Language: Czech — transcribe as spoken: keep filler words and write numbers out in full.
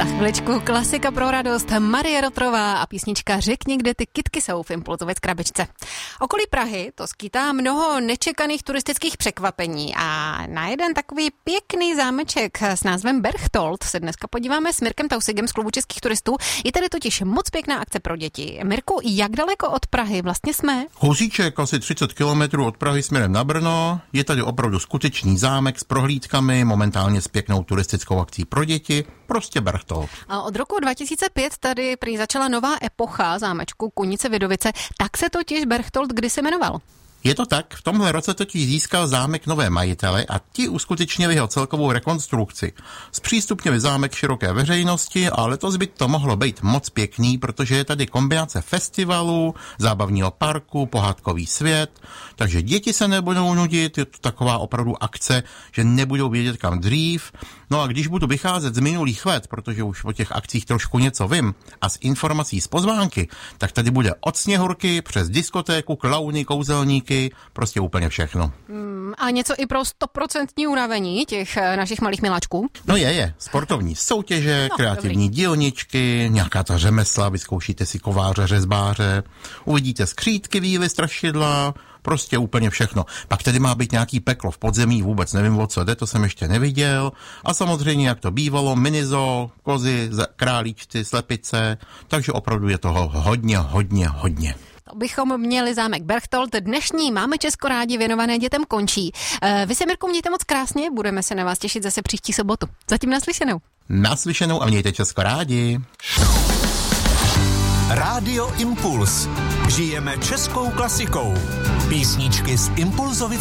Za chviličku klasika pro radost, Marie Rotrová a písnička Řekni, kde ty kytky jsou v Impulzově krabičce. Okolí Prahy to skýtá mnoho nečekaných turistických překvapení a na jeden takový pěkný zámeček s názvem Berchtold se dneska podíváme s Mirkem Tausigem z Klubu českých turistů. Je tady totiž moc pěkná akce pro děti. Mirku, jak daleko od Prahy vlastně jsme? Kousíček, asi třicet kilometrů od Prahy směrem na Brno. Je tady opravdu skutečný zámek s prohlídkami, momentálně s pěknou turistickou akcí pro děti, prostě Berchtold. A od roku dva tisíce pět tady prý začala nová epocha zámečku Kunice Vidovice, tak se totiž Berchtold kdysi jmenoval. Je to tak, v tomhle roce totiž získal zámek nové majitele a ti uskutečnili jeho celkovou rekonstrukci. Zpřístupnili zámek široké veřejnosti a letos by to mohlo být moc pěkný, protože je tady kombinace festivalu, zábavního parku, pohádkový svět, takže děti se nebudou nudit, je to taková opravdu akce, že nebudou vědět kam dřív. No a když budu vycházet z minulých let, protože už o těch akcích trošku něco vím, a z informací z pozvánky, tak tady bude od Sněhurky přes diskotéku, klauny, kouzelníky, prostě úplně všechno. Hmm, a něco i pro stoprocentní unavení těch našich malých miláčků? No je, je. Sportovní soutěže, no, kreativní dobrý. Dílničky, nějaká ta řemesla, vyzkoušíte si kováře, řezbáře, uvidíte skřítky, výly, strašidla, prostě úplně všechno. Pak tady má být nějaký peklo v podzemí, vůbec nevím, o co jde, to jsem ještě neviděl. A samozřejmě, jak to bývalo, minizo, kozy, králíčci, slepice, takže opravdu je toho hodně, hodně, hodně. To bychom měli zámek Berchtold. Dnešní Máme Česko rádi věnované dětem končí. Vy se, Mirku, mějte moc krásně, budeme se na vás těšit zase příští sobotu. Zatím naslyšenou. Naslyšenou a mějte Česko rádi. Rádio Impuls. Žijeme českou klasikou. Písničky z Impulzovic